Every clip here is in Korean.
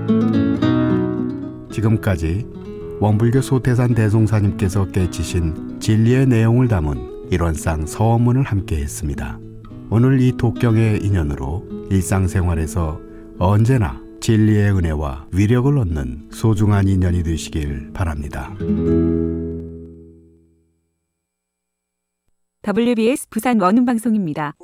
지금까지 원불교 소태산 대송사님께서 깨치신 진리의 내용을 담은 일원상 서원문을 함께 했습니다. 오늘 이 독경의 인연으로 일상생활에서 언제나 진리의 은혜와 위력을 얻는 소중한 인연이 되시길 바랍니다. WBS 부산 원음방송입니다.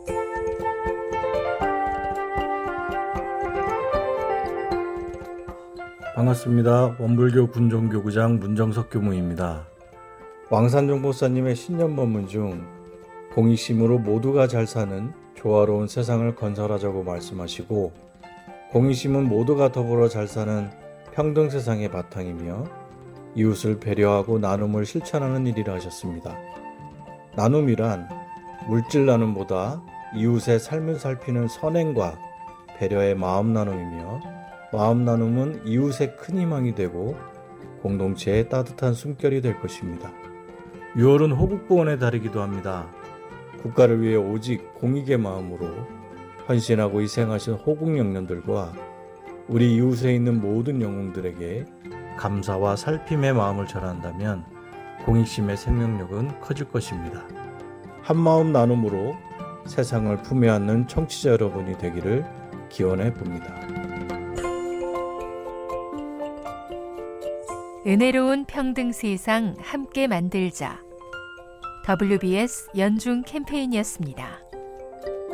반갑습니다. 원불교 군종교구장 문정석 교무입니다. 왕산종 보사님의 신년법문 중 공익심으로 모두가 잘 사는 조화로운 세상을 건설하자고 말씀하시고, 공익심은 모두가 더불어 잘 사는 평등 세상의 바탕이며 이웃을 배려하고 나눔을 실천하는 일이라 하셨습니다. 나눔이란 물질 나눔보다 이웃의 삶을 살피는 선행과 배려의 마음 나눔이며, 마음 나눔은 이웃의 큰 희망이 되고 공동체의 따뜻한 숨결이 될 것입니다. 6월은 호국보원의 달이기도 합니다. 국가를 위해 오직 공익의 마음으로 헌신하고 희생하신 호국영령들과 우리 이웃에 있는 모든 영웅들에게 감사와 살핌의 마음을 전한다면 공익심의 생명력은 커질 것입니다. 한마음 나눔으로 세상을 품에 안는 청취자 여러분이 되기를 기원해 봅니다. 은혜로운 평등 세상 함께 만들자. WBS 연중 캠페인이었습니다.